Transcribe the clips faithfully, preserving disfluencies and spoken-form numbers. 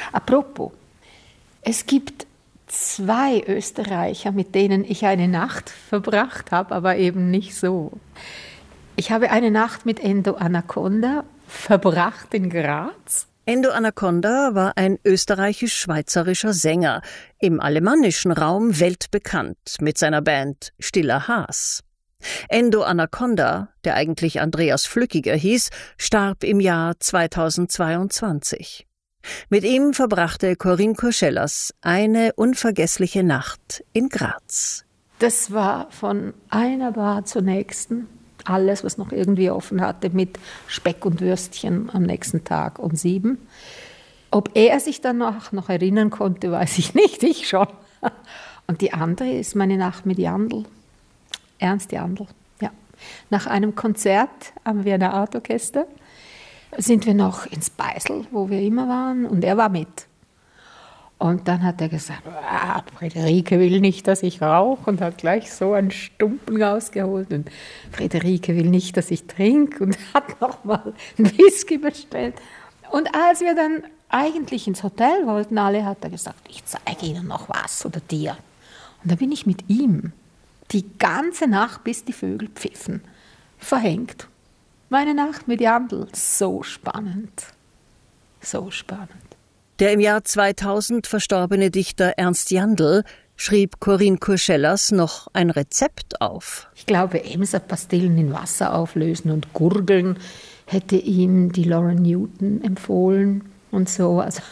Apropos, es gibt zwei Österreicher, mit denen ich eine Nacht verbracht habe, aber eben nicht so. Ich habe eine Nacht mit Endo Anaconda verbracht in Graz. Endo Anaconda war ein österreichisch-schweizerischer Sänger, im alemannischen Raum weltbekannt mit seiner Band Stiller Haas. Endo Anaconda, der eigentlich Andreas Flückiger hieß, starb im Jahr zweitausendzweiundzwanzig. Mit ihm verbrachte Corinne Kurschellas eine unvergessliche Nacht in Graz. Das war von einer Bar zur nächsten. Alles, was noch irgendwie offen hatte, mit Speck und Würstchen am nächsten Tag um sieben. Ob er sich danach noch erinnern konnte, weiß ich nicht, ich schon. Und die andere ist meine Nacht mit Jandl, Ernst Jandl. Ja. Nach einem Konzert am Wiener Art Orchester sind wir noch ins Beisel, wo wir immer waren, und er war mit. Und dann hat er gesagt, ah, Friederike will nicht, dass ich rauche, und hat gleich so einen Stumpen rausgeholt. Und Friederike will nicht, dass ich trinke, und hat nochmal einen Whisky bestellt. Und als wir dann eigentlich ins Hotel wollten, alle, hat er gesagt, ich zeige Ihnen noch was oder dir. Und da bin ich mit ihm die ganze Nacht, bis die Vögel pfiffen, verhängt. Meine Nacht mit Jandl, so spannend, so spannend. Der im Jahr zweitausend verstorbene Dichter Ernst Jandl schrieb Corinne Kurschellas noch ein Rezept auf. Ich glaube, Emser-Pastillen in Wasser auflösen und gurgeln hätte ihm die Lauren Newton empfohlen und so. Also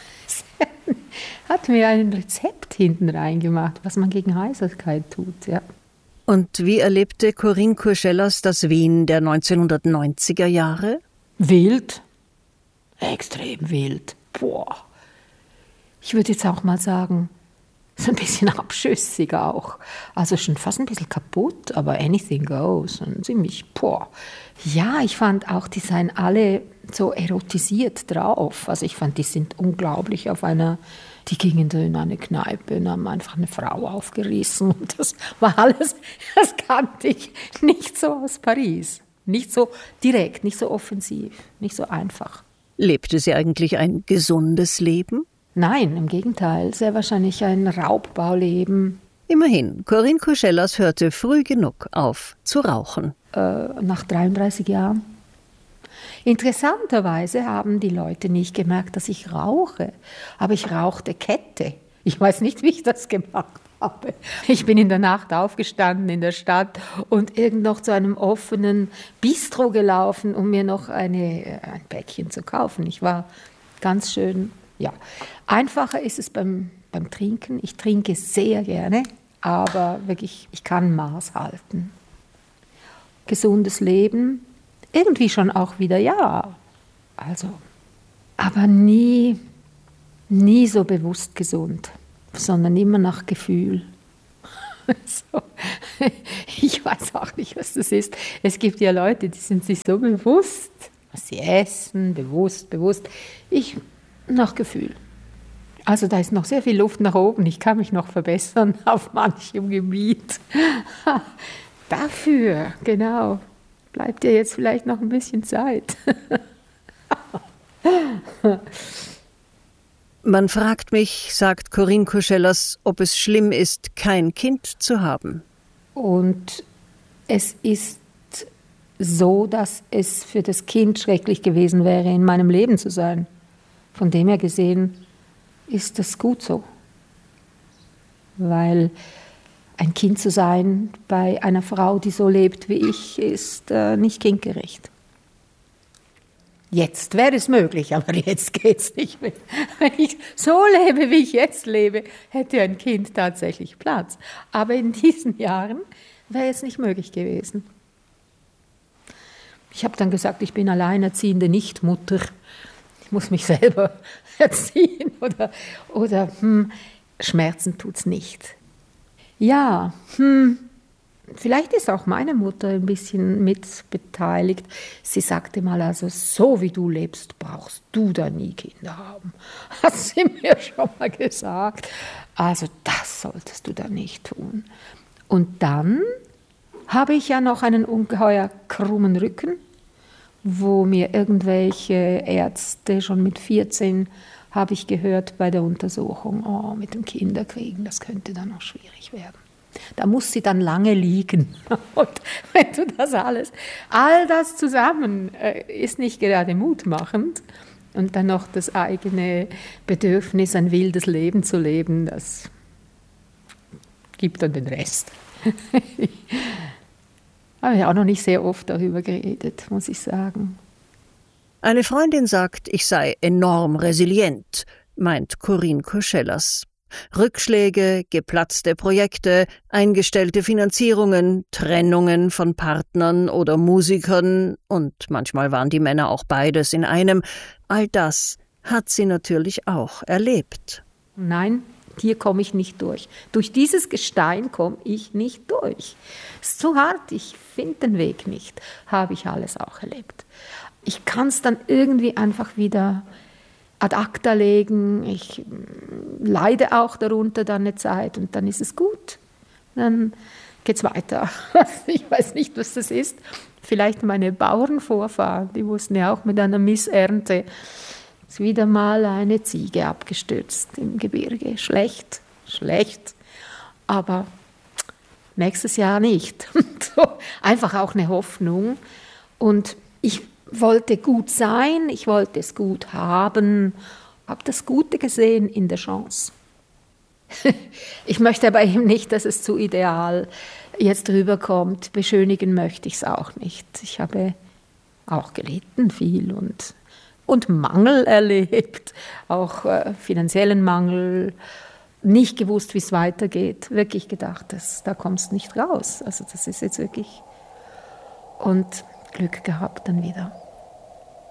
hat mir ein Rezept hinten reingemacht, was man gegen Heiserkeit tut, ja. Und wie erlebte Corinne Kurschellas das Wien der neunzehnhundertneunziger Jahre? Wild, extrem wild. Boah. Ich würde jetzt auch mal sagen, so ein bisschen abschüssig auch. Also schon fast ein bisschen kaputt, aber anything goes. Und ziemlich, boah. Ja, ich fand auch, die seien alle so erotisiert drauf. Also ich fand, die sind unglaublich auf einer... Die gingen da in eine Kneipe und haben einfach eine Frau aufgerissen. Und das war alles, das kannte ich nicht so aus Paris. Nicht so direkt, nicht so offensiv, nicht so einfach. Lebte sie eigentlich ein gesundes Leben? Nein, im Gegenteil. Sehr wahrscheinlich ein Raubbauleben. Immerhin, Corinne Kurschellas hörte früh genug auf zu rauchen. Äh, nach dreiunddreißig Jahren. Interessanterweise haben die Leute nicht gemerkt, dass ich rauche. Aber ich rauchte Kette. Ich weiß nicht, wie ich das gemacht habe. Ich bin in der Nacht aufgestanden in der Stadt und irgend noch zu einem offenen Bistro gelaufen, um mir noch eine, ein Päckchen zu kaufen. Ich war ganz schön, ja. Einfacher ist es beim, beim Trinken. Ich trinke sehr gerne, aber wirklich, ich kann Maß halten. Gesundes Leben. Irgendwie schon auch wieder, ja, also, aber nie, nie so bewusst gesund, sondern immer nach Gefühl. So. Ich weiß auch nicht, was das ist. Es gibt ja Leute, die sind sich so bewusst, was sie essen, bewusst, bewusst. Ich nach Gefühl. Also da ist noch sehr viel Luft nach oben. Ich kann mich noch verbessern auf manchem Gebiet. Dafür, genau. Bleibt dir jetzt vielleicht noch ein bisschen Zeit. Man fragt mich, sagt Corinne Kurschellas, ob es schlimm ist, kein Kind zu haben. Und es ist so, dass es für das Kind schrecklich gewesen wäre, in meinem Leben zu sein. Von dem her gesehen ist das gut so. Weil ein Kind zu sein bei einer Frau, die so lebt wie ich, ist äh, nicht kindgerecht. Jetzt wäre es möglich, aber jetzt geht es nicht mehr. Wenn ich so lebe, wie ich jetzt lebe, hätte ein Kind tatsächlich Platz. Aber in diesen Jahren wäre es nicht möglich gewesen. Ich habe dann gesagt, ich bin alleinerziehende Nichtmutter. Ich muss mich selber erziehen. Oder, oder hm, Schmerzen tut es nicht. Ja, hm, vielleicht ist auch meine Mutter ein bisschen mitbeteiligt. Sie sagte mal, also so wie du lebst, brauchst du da nie Kinder haben. Hat sie mir schon mal gesagt. Also das solltest du da nicht tun. Und dann habe ich ja noch einen ungeheuer krummen Rücken, wo mir irgendwelche Ärzte schon mit vierzehn habe ich gehört bei der Untersuchung, oh, mit dem Kinderkriegen, das könnte dann noch schwierig werden. Da muss sie dann lange liegen. Und wenn du das alles, all das zusammen äh, ist nicht gerade mutmachend. Und dann noch das eigene Bedürfnis, ein wildes Leben zu leben, das gibt dann den Rest. Habe ich auch noch nicht sehr oft darüber geredet, muss ich sagen. Eine Freundin sagt, ich sei enorm resilient, meint Corinne Koschelas. Rückschläge, geplatzte Projekte, eingestellte Finanzierungen, Trennungen von Partnern oder Musikern, und manchmal waren die Männer auch beides in einem, all das hat sie natürlich auch erlebt. Nein, hier komme ich nicht durch. Durch dieses Gestein komme ich nicht durch. Es ist zu hart, ich finde den Weg nicht. Habe ich alles auch erlebt. Ich kann es dann irgendwie einfach wieder ad acta legen. Ich leide auch darunter dann eine Zeit und dann ist es gut. Dann geht es weiter. Ich weiß nicht, was das ist. Vielleicht meine Bauernvorfahren, die wussten ja auch mit einer Missernte, ist wieder mal eine Ziege abgestürzt im Gebirge. Schlecht, schlecht. Aber nächstes Jahr nicht. Einfach auch eine Hoffnung. Und ich wollte gut sein, ich wollte es gut haben, habe das Gute gesehen in der Chance. Ich möchte aber eben nicht, dass es zu ideal jetzt rüberkommt. Beschönigen möchte ich es auch nicht. Ich habe auch gelitten viel und, und Mangel erlebt, auch äh, finanziellen Mangel, nicht gewusst, wie es weitergeht, wirklich gedacht, dass, da kommst du nicht raus. Also das ist jetzt wirklich... Und Glück gehabt dann wieder.